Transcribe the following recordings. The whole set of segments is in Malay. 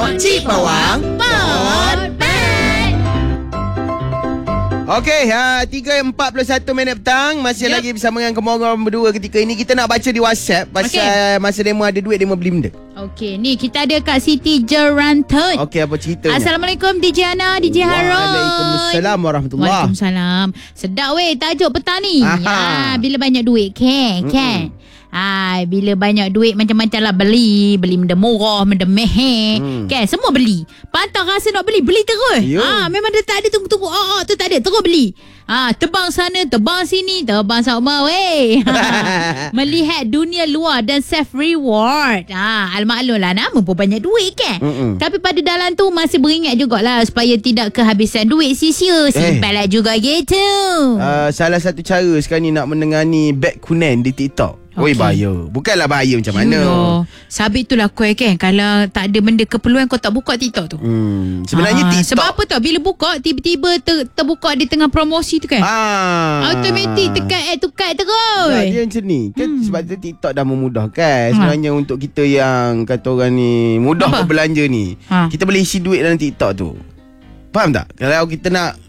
Cik Bawang Potpet. Okey, 3.41 petang. Masih lagi bersama dengan Kemorong berdua ketika ini. Kita nak baca di WhatsApp pasal masa demo ada duit, demo beli benda. Okey, ni kita ada Kak Siti Jerantut. Okey, apa ceritanya? Assalamualaikum DJ Ana, DJ Harold. Waalaikumsalam warahmatullahi. Waalaikumsalam. Sedap weh tajuk petang ni. Bila banyak duit kan. Bila banyak duit macam-macam lah beli benda murah, benda meh. Kan, semua beli. Pantang rasa nak beli terus. Memang dia tak ada tunggu-tunggu. Tu tak ada, terus beli. Terbang sana, terbang sini, terbang sama weh. Melihat dunia luar dan self reward. Al-maklum lah, nama pun banyak duit kan. Tapi pada dalam tu masih beringat jugalah supaya tidak kehabisan duit sia-sia. Simpan lah juga gitu. Salah satu cara sekarang ni nak menengani beg kunen di TikTok. Oi, bahaya. Bukanlah bahaya macam mana. Sabit tu lah kau kan. Kalau tak ada benda keperluan kau tak buka TikTok tu. Sebenarnya TikTok. Sebab apa tau? Bila buka tiba-tiba terbuka di tengah promosi tu kan. Automatik tekan add to cart terus. Dia macam ni kan. Sebab tu TikTok dah memudahkan. Sebenarnya untuk kita yang kata orang ni mudah berbelanja ni, kita boleh isi duit dalam TikTok tu. Faham tak? Kalau kita nak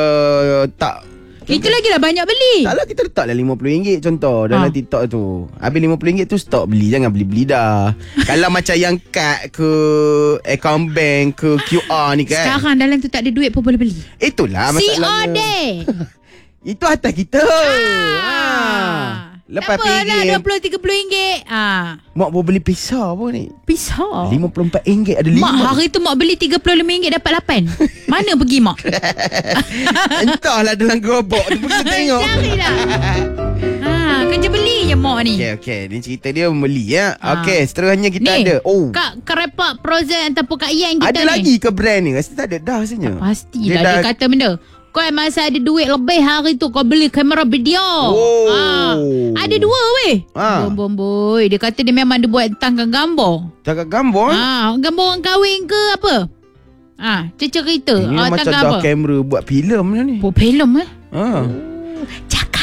kita lagi lah banyak beli. Taklah kita letaklah RM50 contoh dalam TikTok tu. Habis RM50 tu stop beli. Jangan beli-beli dah. Kalau macam yang kad ke account bank ke QR ni kan. Sekarang dalam tu tak ada duit pun boleh beli. Itulah masalahnya. COD. Itu atas kita. Lepas RM20, RM30. Mak baru beli pisau pun ni. Pisau RM54 ada 5. Mak hari tu mak beli RM35 dapat 8. Mana pergi mak? Entahlah dalam gerobak tu. Pergi tengok. Carilah. Kerja beli je mak ni. Okey. Ni cerita dia membeli ya. Okey, seterusnya kita ni, ada. Kak Kerepak Prozen ataupun Kak Ian kita ada ni. lagi ke brand ni? Rasa tak ada dah rasanya. Pastilah dia kata benda. Kau masa ada duit lebih hari tu kau beli kamera video. Ada 2 weh. Boy. Dia kata dia memang dia buat tangga gambar. Tangga gambar? Gambar orang kahwin ke apa? Cerita. Ini macam dah kamera buat filem ni. Buat filem Cakap.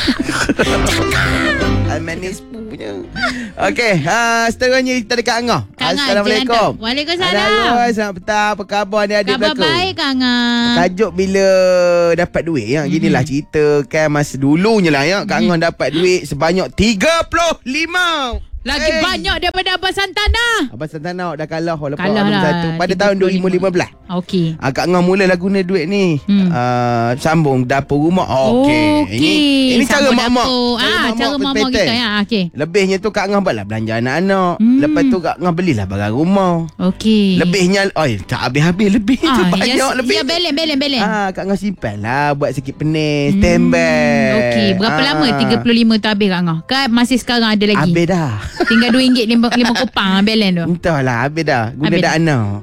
Manis punya. Okey, seterusnya kita dekat Angah. Assalamualaikum. Waalaikumsalam. Selamat petang. Apa khabar ni adik belaka? Khabar baik Kak Angah. Tajuk bila dapat duit ya. Ginilah cerita kan masa dulunya lah ya. Kak Angah dapat duit sebanyak 35. Lagi banyak daripada Abang Santana. Abang Santana dah kalah walaupun lah. satu pada tahun 2015. Okey. Kak Angah mulalah guna duit ni. Sambung dapur rumah. Okey. Ini cara mak-mak. Cara mak-mak kita ya. Okey. Lebihnya tu Kak Angah buatlah belanja anak-anak. Lepas tu Kak Angah belilah barang rumah. Okey. Lebihnya tak habis-habis lebih tu banyak lebih. Ya belen. Kak Angah simpan lah buat sikit pening, standby. Okey. Berapa lama 35 tu habis Kak Angah? Kan masih sekarang ada lagi. Habis dah. Tinggal RM2 5 kopang belen tu. Entahlah habis dah. Guna dah anak.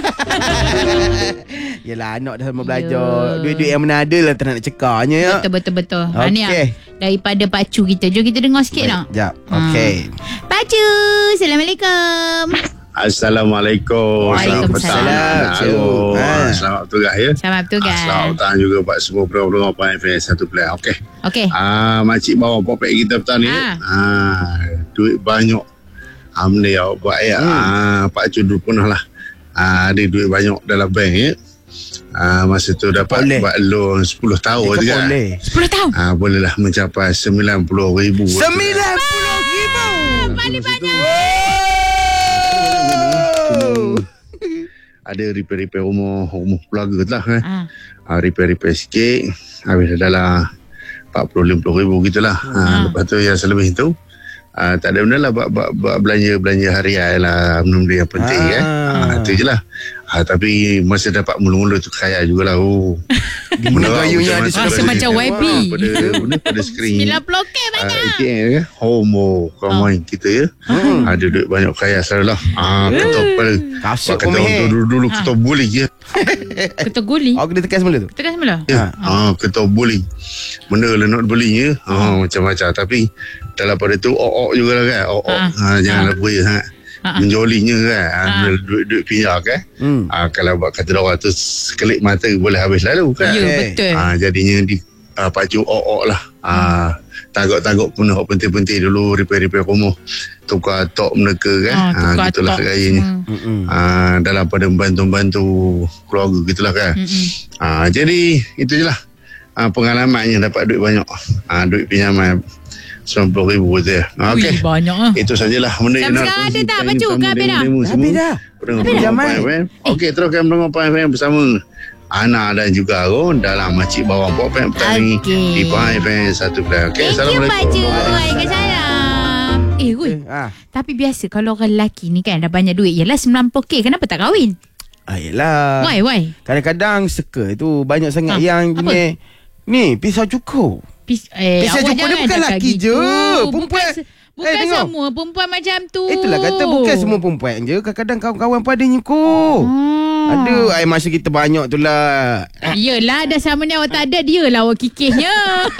Yelah anak dah sama belajar. Duit-duit yang mana ada lah tak nak cekarnya ya. Betul. Okey. Daripada Pacu kita. Jom kita dengar sikit lah. Sekejap. Okey. Pacu. Assalamualaikum. Assalamualaikum. Waalaikumsalam. Selamat bertugas ya. Selamat bertugas. Selamat petang juga buat semua pendengar Pan FM 1 Play. Okey. Makcik bawang popek kita petang ni. Duit banyak. Alhamdulillah buat ya. Pak Cun dulu pernah lah. Ada duit banyak dalam bank ya. Masa tu dapat buat loan 10 tahun je kan. 10 tahun? Bolehlah mencapai RM90,000. RM90,000? Paling banyak. Ada repair rumah keluarga tu lah kan. Repair sikit. Habis dalam RM40,000-50,000 gitu lah. Lepas tu yang selebih tu tak ada benda lah buat belanja harian lah, benda-benda yang penting kan. Itu je lah. Tapi masa dapat mula-mula tu kaya jugalah. Benda gayunya ada rasa macam YB. Pada skrin 90k banyak. kan homo kawan kita ya. Ada duit banyak kaya selalu lah. Ketua pada kata orang dulu ketua bully je. Ketua guli. Kena tekan semula tu. Ketua bully. Benda lah nak belinya macam-macam. Tapi dalam pada tu jugalah kan. Janganlah buaya menjolinya kan. Duit pinjam kan. Kalau buat kata orang tu sekelip mata boleh habis lalu kan. Ya betul. Jadinya di pacu lah. Tagak-tagak pun hok penting-penting dulu, repair rumah, tukar tok mereka kan. Gitulah gayanya. Dalam pada membantu keluarga gitulah kan. Jadi itu je lah pengalaman yang dapat duit banyak. Duit pinjaman RM90,000 je. Okey. Banyak Itu sajalah benda yang nak sekarang ada tak baca ke habis dah? Habis dah. Pinjaman. Okey, teruskan mendengar Pahang FM bersama Ana dan juga Ron dalam Makcik Bawang Pok FM petang ni di Pahang FM 1. Okey, Assalamualaikum. Waalaikumsalam. Rui, tapi biasa kalau orang lelaki ni kan dah banyak duit, yalah RM90,000, kenapa tak kahwin? Yelah. Why? Kadang-kadang seka tu banyak sangat yang jenis ni pisau cukur. Pisau cukur dia bukan lelaki je. Bukan semua perempuan macam tu. Itulah kata bukan semua perempuan je. Kadang-kadang kawan-kawan pun ada nyukur. Ada masa kita banyak tu lah. Yelah, dah sama ni awak tak ada, dia lah awak kikihnya.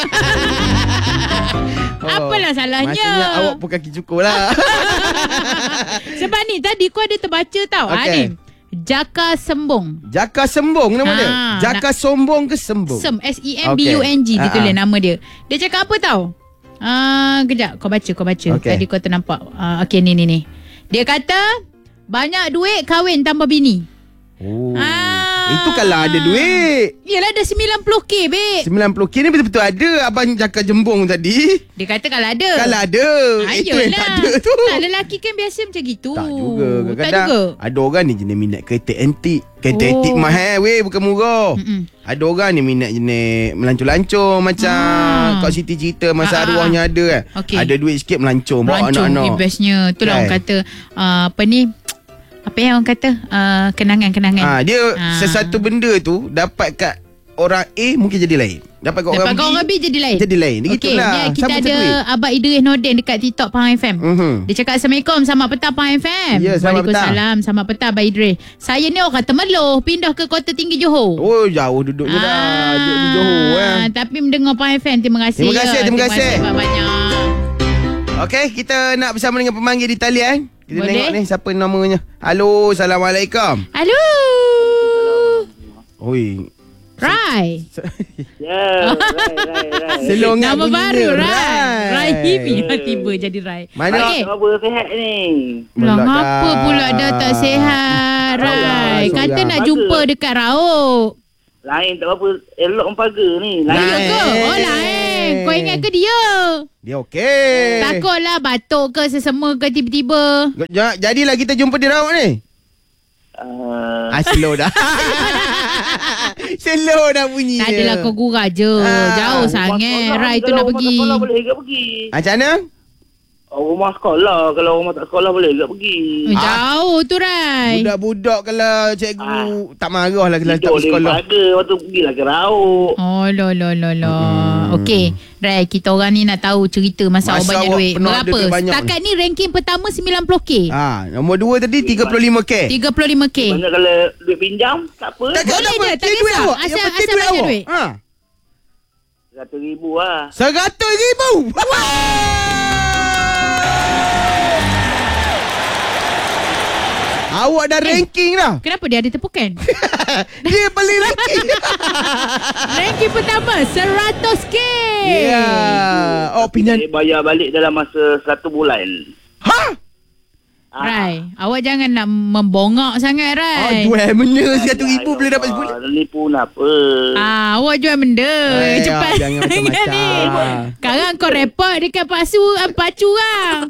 Apalah salahnya. Maksudnya awak pun kaki cukur lah. Sebab ni tadi kau ada terbaca tau. Ni Jaka Sembong. Jaka Sembong nama dia. Jaka Sombong ke Sembong? SEMBUNG dia tulis nama dia. Dia cakap apa tau? Kejap kau baca. Tadi kau ternampak. Okey ni. Dia kata banyak duit kahwin tanpa bini. Itu kalau ada duit. Yelah, ada RM90,000 babe. RM90,000 ni betul-betul ada. Abang Jaka Jembong tadi dia kata kalau ada. Itu yang tak ada tu. Tak, lelaki kan biasa macam gitu. Tak juga. Kadang-kadang ada orang ni jenis minat kereta antik. Kereta antik mahal bukan murah. Ada orang ni minat jenis melancur-lancur macam Kak Siti cerita masa arwahnya ada kan. Ada duit sikit melancur bawa anak-anak. Bestnya. Itulah orang kata apa ni, apa yang orang kata kenangan-kenangan. Dia sesuatu benda tu dapat kat orang A mungkin jadi lain. Dapat kat orang B jadi lain. Gitulah. Kita ada Abang Idris Nordin dekat TikTok Pahang FM. Dia cakap Assalamualaikum, selamat petang Pahang FM. Waalaikumsalam, selamat petang Abang Idris. Saya ni orang Temeloh, pindah ke Kota Tinggi Johor. Jauh duduknya dah. Duduk di Johor tapi mendengar Pahang FM. Terima kasih. Terima kasih banyak. Okey, kita nak bersama dengan pemanggil di talian. Kita tengok ni siapa namanya. Halo, Assalamualaikum. Halo. Oi. Rai. Ya, Rai. Selongan nama baru Rai Himi tiba jadi Rai. Mana apa sihat ni? Ngapa pula dah tak sihat Rai? Kata nak jumpa dekat Rauk. Lain tak apa, elok paga ni. Lain ke? Lain. Kau ingat ke dia? Dia okey. Takutlah batuk ke sesama ke tiba-tiba. Jadilah kita jumpa di Rauk ni. Slow dah. Slow dah bunyi. Tak adalah kau gurau je. Jauh sangat Rai tu nak pergi. Kalau boleh ke pergi. Macam mana? Rumah sekolah. Kalau rumah tak sekolah boleh ke pergi. Jauh tu Rai. Budak-budak kalau cikgu tak marah lah kalau tak pergi sekolah. Lepas tu pergilah ke Rauk. Okey Rai, kita orang ni nak tahu cerita masa awak banyak duit. Berapa? Setakat ni ranking pertama RM90,000. Nombor 2 tadi RM35,000. RM35,000. Mana kalau duit pinjam tak apa. Boleh je, tak kisah. Asal banyak duit. RM100,000 lah. RM100,000. Awak dah ranking dah. Kenapa dia ada tepukan? Dia paling ranking. Ranking pertama RM100,000. Pinjam. Saya bayar balik dalam masa 1 bulan. Rai, awak jangan nak membongak sangat Rai. Jual benda RM100,000 boleh dapat sebulan. Nipu apa? Awak jual benda. Cepat. Jangan macam-macam. Sekarang kau report dekat pacu orang.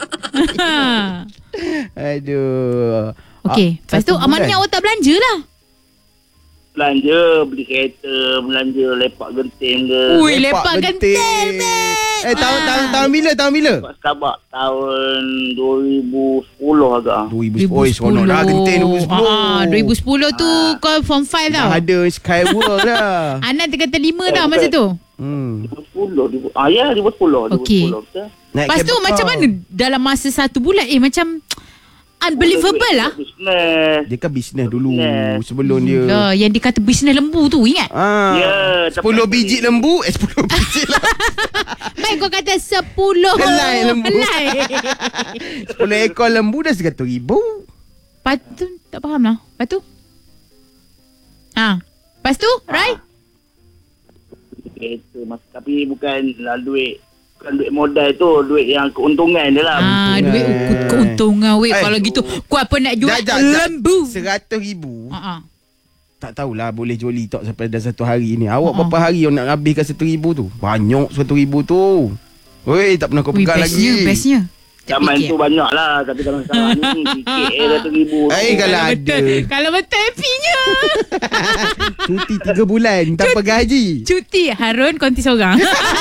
Aduh. Okey, lepas tu amannya awak tak belanja lah. Belanja, beli kereta, belanja lepak genting ke. Ui, lepak genting. Tahun bila? Sabak tahun 2010 agak. 2010. Seronok dah genting 2010 tu kau form 5 tau. Dah ada Skyward dah. Anak kata 5 dah masa tu. 2010. Ya, 2010. Okey. Lepas tu macam mana dalam masa 1 bulan? Macam unbelievable lah. Dia kan bisnes dulu sebelum dia. Yang dia kata bisnes lembu tu, ingat? 10 biji lembu. 10 biji lah. Baik kau kata 10 helai lembu. 10 ekor lembu dah RM100,000. Lepas tu tak faham lah. Lepas tu? Lepas tu, Rai? Kereta, tapi bukan lah duit Bukan duit modal tu, duit yang keuntungan dia lah. Duit keuntungan weh. Kalau gitu, kau apa nak jual lembu? 100,000. Tak tahulah boleh jual tak sampai dah 1 hari ni. Awak berapa hari awak nak habiskan 1,000 tu? Banyak 1,000 tu. Weh, tak pernah kau pegang lagi. Bestnya. Zaman tu banyak lah. Tapi kalau sekarang ni sikit 1,000 tu. Kalau ada. Kalau betul happynya. Cuti 3 bulan tanpa gaji. Cuti Harun konti seorang.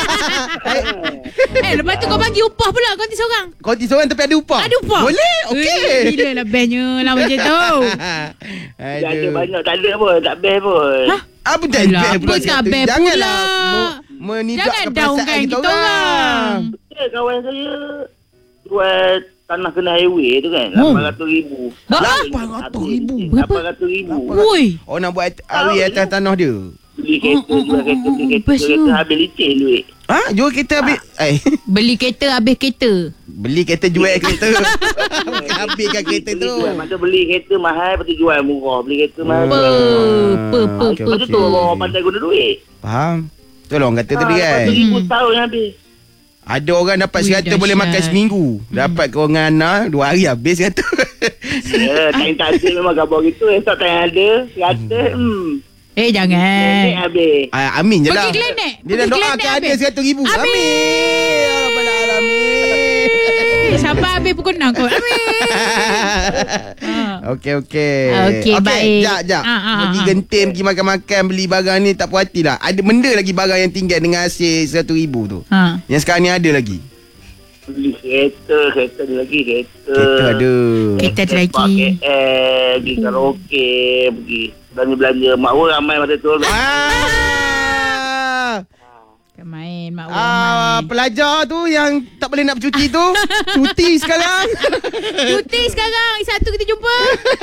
Lepas tu kau bagi upah pula konti seorang. Konti seorang tapi ada upah. Ada upah. Boleh? Okey. Bila lah bestnya lah macam tu. Dia ada banyak. Tak ada pun. Tak best pun. Apa tak best pula? Tak best pula. Janganlah menidakkan perasaan kita orang. Kawan saya jual tanah kena highway tu kan, 800,000. 800,000. 800,000. Woi. Oh, nak buat awi atas tanah dia. Beli kereta, jual kereta habis licin duit. Jual kereta habis. Beli kereta habis kereta. Beli kereta jual kereta. Habiskan kereta tu. Macam beli kereta mahal, lepas tu jual murah. Beli kereta mahal. Apa tu orang pandai guna duit. Faham. Betul orang kata tadi kan. 4,000 tahun habis. Ada orang dapat 100 boleh makan seminggu. Dapat kau dengan Ana 2 hari habis 100. Time tak ada memang khabar gitu. Esok time ada 100. Jangan. Habis. Amin je lah. Pergi Glenek. Dia dah doakan ada 100,000. Amin. Sampai habis pukul 6 kot. Amin. Okey, baik. Jap. Pergi genting, pergi makan-makan, beli barang ni tak puas hati lah. Ada benda lagi barang yang tinggal dengan hasil 100,000 tu. Yang sekarang ni ada lagi. Beli kereta ada lagi. Kereta ada. Kereta ada lagi. Pergi karaoke, pergi belanja-belanja. Mak orang ramai masa tu. Main mak orang pelajar tu yang tak boleh nak bercuti tu cuti sekarang. Satu kita jumpa.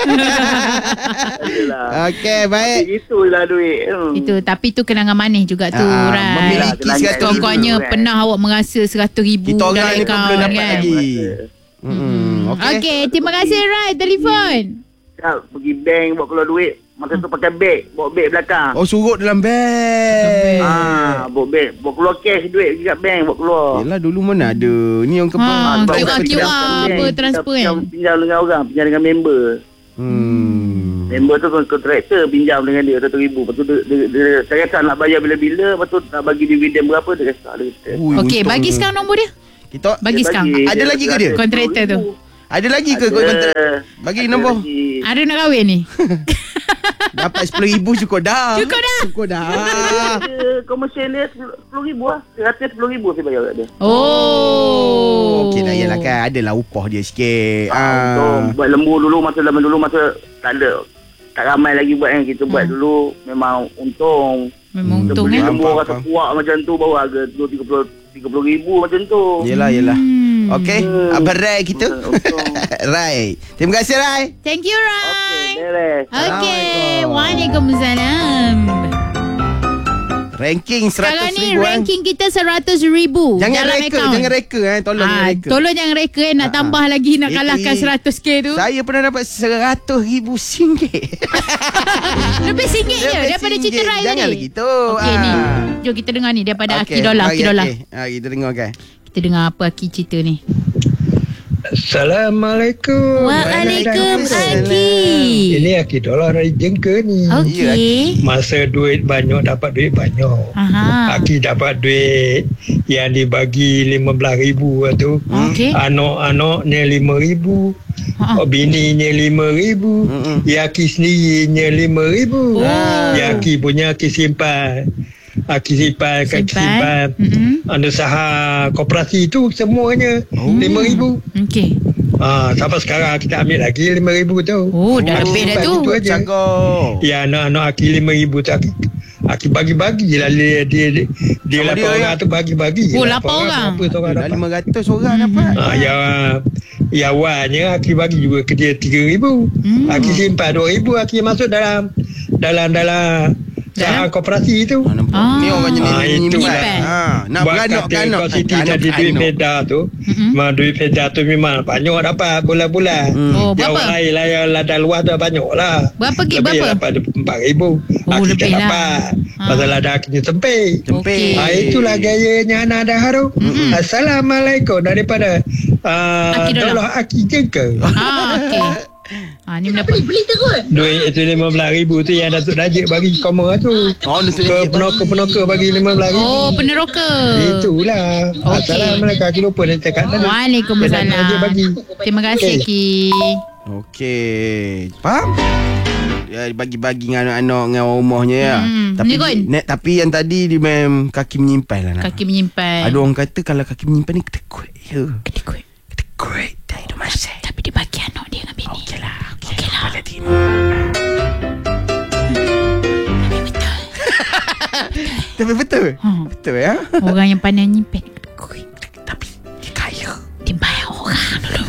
Okey, baik. Itulah duit. Itu tapi tu kenangan manis juga tu, Rai. Memiliki 100,000. Pokoknya pernah awak merasa 100,000 kita orang ni pun belum dapat lagi. Okey, terima kasih Rai telefon. Pergi bank buat keluar duit. Masa tu pakai beg. Bawa beg belakang. Oh, surut dalam beg. Bawa beg. Bawa keluar cash duit pergi kat bank. Bawa keluar. Yelah, dulu mana ada. Ni orang QR apa transfer kan. Pinjam dengan orang. Pinjam dengan member. Member tu kontraktor. Pinjam dengan dia 100,000. Lepas tu saya rasa nak bayar bila-bila. Lepas tu nak bagi dividen berapa. Dia rasa. Okey, bagi sekarang nombor dia. Kita bagi sekarang. Ada lagi ke dia? Kontraktor tu. Ada lagi ke kontrak? Bagi nombor. Ada nak kahwin ni. Dapat 10,000 cukup dah. Komersial dia 10,000 lah. 110,000 saya bayar kat dia. Okey lah, yelah kan. Adalah upah dia sikit. Buat lembu dulu. Masa tak ada. Tak ramai lagi buat yang kita buat dulu. Memang untung. Beli lembu rasa kuat macam tu. Baru harga 30,000 macam tu. Yelah. Okey, Abang Rai kita. Rai. Terima kasih Rai. Thank you Rai. Okey. Waalaikumsalam. Ranking 100,000. Sekarang ni ranking kita 100,000. Jangan reka. Tolong jangan reka. Tolong jangan reka nak tambah lagi nak kalahkan 100k tu. Saya pernah dapat 100,000 singgit. Lebih singgit je daripada cerita Rai tadi. Jangan lagi tu. Okey ni. Jom kita dengar ni daripada Aki Dola. Kita dengar kan. Kita dengar apa Aki cerita ni. Assalamualaikum. Waalaikumsalam. Ini Aki Dola dari Jengke ni. Okey. Masa duit banyak dapat duit banyak. Aki dapat duit yang dibagi 15,000 tu. Anak-anaknya 5,000. Bininya 5,000. Aki sendirinya 5,000. Aki punya Aki simpan. Aki simpan ada saham koperasi tu semuanya 5,000. Okey. Sampai sekarang kita ambil lagi 5,000 tu. Dah lebih dah tu. Ya, anak-anak Aki 5,000 tu Aki bagi-bagi je lah. Dia 8 orang tu bagi-bagi. 8 orang. 500 orang dapat. Ya awalnya Aki bagi juga ke dia 3,000. Aki simpan 2,000. Aki masuk dalam Saham koperasi tu. Ni orang jenis menyimpan. Nak buat beranak kata kau Siti jadi duit peda tu. Duit peda tu memang banyak dapat bulan-bulan. Yang orang lain lah yang ladang luar tu banyak lah. Berapa gig? Lebih Berapa? daripada 4,000. Lebih lah. Dapat. Pasal ladang kena tempik. Itulah gayanya anak dah haru. Assalamualaikum daripada Daulah Aki Jengka. Okey. Ni mendapat beli terus. Duit itu 15,000 tu yang Datuk Najib bagi koma tu. Ke penoka bagi 15,000. Oh, peneroka. Itulah. Assalamualaikum. Aku lupa nak cakap tadi. Waalaikumsalam. Terima kasih Ki. Okey. Faham? Ya, bagi-bagi dengan anak-anak dengan orang rumahnya ya. Tapi yang tadi dia memang kaki menyimpan lah. Kaki menyimpan. Ada orang kata kalau kaki menyimpan ni ketekut je. Ketekut. Dah hidup masa. Tapi dia bagi anak dia dengan bini. Okeylah. Pada terima. Tapi betul. Betul ya. Orang yang pandai nyimpan. Tapi dia kaya. Dia bayar orang dulu.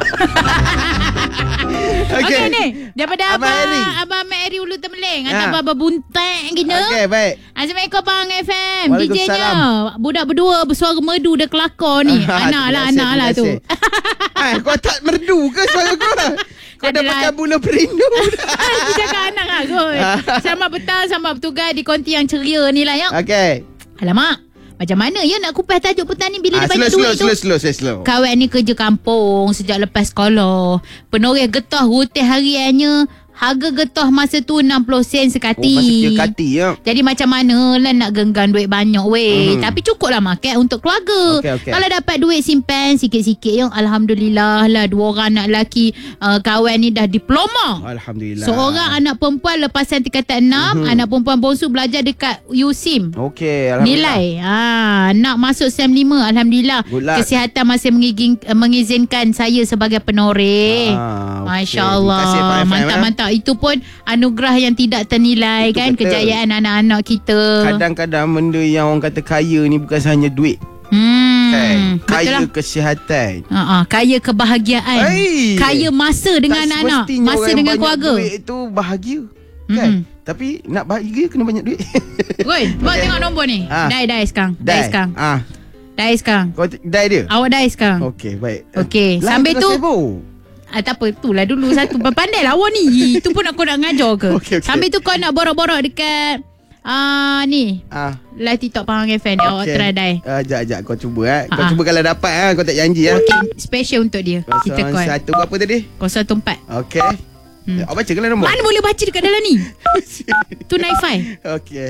Okey ni. Daripada Abang Mak Eri Ulu Temeling. Atau Abang Buntek gini. Okey, baik. Assalamualaikum Bang FM. Waalaikumsalam. DJ-nya budak berdua bersuara merdu dah kelakar ni. Anak lah tu. Kau tak merdu ke suara kau? Kau dah pakai bula perindu. Aku cakap anak lah kot. Selamat petang, selamat bertugas di konti yang ceria ni lah ya. Okey. Alamak, macam mana ya nak kupas tajuk petang ni bila dia banyak duit tu? Slow. Kawan ni kerja kampung sejak lepas sekolah. Penoreh getah rutin hariannya. Harga getah masa tu 60 sen sekati. Masa kati ya. Jadi macam mana lah nak genggam duit banyak weh. Tapi cukup lah makan untuk keluarga. Okay. Kalau dapat duit simpan sikit-sikit yang Alhamdulillah lah. 2 orang anak lelaki kawan ni dah diploma. Alhamdulillah. Seorang anak perempuan lepasan tingkatan 6. Anak perempuan bongsu belajar dekat USIM. Okey, Alhamdulillah. Nilai nak masuk SEM 5. Alhamdulillah. Kesihatan masih mengizinkan saya sebagai penoreh. Masya Allah. Mantap-mantap. Itu pun anugerah yang tidak ternilai. Itu kan betul. Kejayaan anak-anak kita. Kadang-kadang benda yang orang kata kaya ni bukan hanya duit. Kaya kesihatan. Kaya kebahagiaan. Kaya masa dengan anak-anak. Masa dengan keluarga. Duit itu bahagia. Kan? Tapi nak bahagia kena banyak duit. Good. Buat tengok nombor ni. Die sekarang. Die sekarang. Kau die dia? Awak die sekarang. Okey, baik. Okey. Sambil tu tak apa, itulah dulu satu. Pandai lah awak ni. Itu pun aku nak ngajar ke. Okay. Sambil tu kau nak borok-borok dekat ni live TikTok Pahang FM. Awak try die. Sekejap kau cuba Kau cuba kalau dapat kau tak janji Okay, special untuk dia. Kita call 01 berapa tadi? 014. Okey. Awak baca ke lah nombor? Mana boleh baca dekat dalam ni? 295. Okey.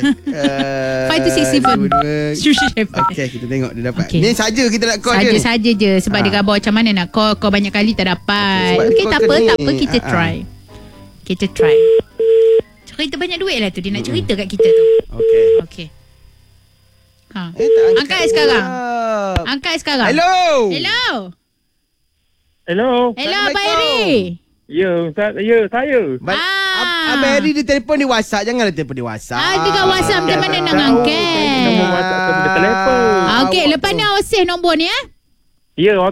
5267. Okey, kita tengok dia dapat. Ni saja kita nak call dia. Saja je sebab dia gambar macam mana nak call banyak kali tak dapat. Okey, tak apa, kita try. Kita try. Cerita banyak duit lah tu. Dia nak cerita kat kita tu. Okey. Angkat sekarang. Hello, Abang Eri. Ya, saya. Abang Eri dia telefon di WhatsApp. Janganlah telefon di WhatsApp. Dekat WhatsApp macam mana nak angkat? Nombor WhatsApp ke telefon. Okey, lepas ni awak save nombor ni Ya,